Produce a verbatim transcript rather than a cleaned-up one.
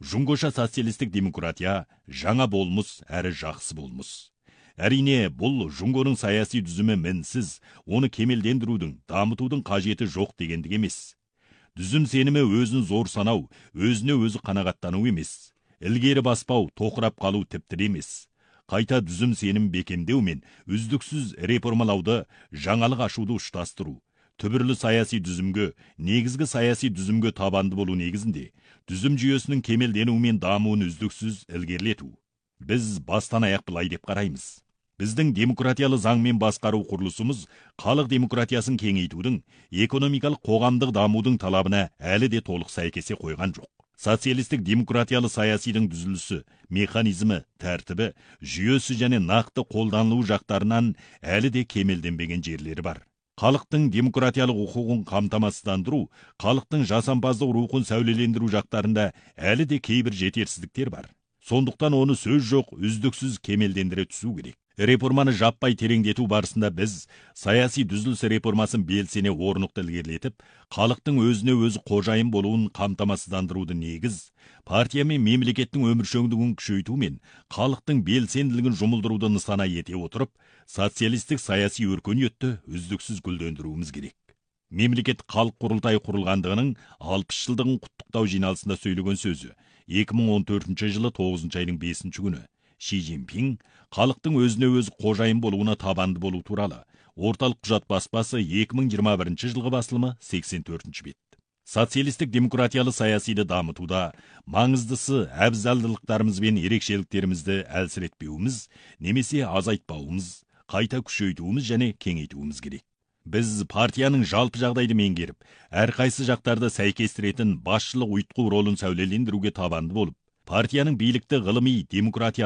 Жунгоша социалистік демократия жаңа болмыс әрі жақсы болмыс. Әрине, бұл Жунгоның саяси дүзімі мінсіз, оны кемелдендірудің, дамытудың қажеті жоқ дегендік емес. Дүзім сенімі өзін зор санау, өзіне өзі қанағаттану емес. Ілгері баспау, тоқырап қалу тіпті емес. Қайта дүзім сенім бекемдеу мен үздіксіз реформалауды, жаңалық ашуды ұштастыру. Түбірлі саяси дүзімге, негізгі саяси дүзімге табанды болу негізінде, дүзім жүйесінің кемелденуі мен дамуын үздіксіз ілгерілету. Біз бастан аяқ былай деп қараймыз. Біздің демократиялы заңмен басқару құрылысымыз халық демократиясын кеңейтудің, экономикалық қоғамдық дамудың талабына әлі де толық сәйкесе қойған жоқ. Социалистік демократиялы саясидың дүзілісі, механизмі, тәртібі, жүйесі және нақты қолданылу жақтарынан әлі де кемелденбеген жерлері бар. Халықтың демократиялық құқығын қамтамасыздандыру, халықтың жасампаздық рухын сәулелендіру жақтарында әлі де кейбір жетерсіздіктер бар. Сондықтан оны сөз жоқ, үздіксіз кемелдендіре түсу керек. Реформаны жаппай тереңдету барысында біз саяси дүзіліс реформасын белсене орнықты ілгерілетіп, халықтың өзіне өзі қожайын болуын қамтамасыздандыруды негіз, партия мен мемлекеттің өміршеңдігін күшейту мен халықтың белсенділігін жұмылдыруды нысана ете отырып, социалистік саяси өркениетті үздіксіз гүлдендіруіміз керек. Мемлекет халық құрылтайы құрылғандығының алпыс жылдығын құттықтау жиналысында сөйлеген сөзі екі мың он төртінші жылы тоғызыншы айдың бесінші күні. Ши Цзиньпин халықтың өзіне өз қожайын болуына табанды болу туралы орталық құжат баспасы екі мың жиырма бірінші жылғы басылымы сексен төртінші бет. Социалистік демократиялы саясиді дамытуда маңыздысы әбзалдылықтарымыз бен ерекшеліктерімізді әлсіретпеуіміз, немесе азайтпауымыз, қайта күшейтуіміз және кеңейтуіміз керек. Біз партияның жалпы жағдайды меңгеріп, әрқайсы жақтарды сәйкестіретін басшылық ұйытқы ролын сәулелендіруге табанды болып, партияның билікті ғылыми демократия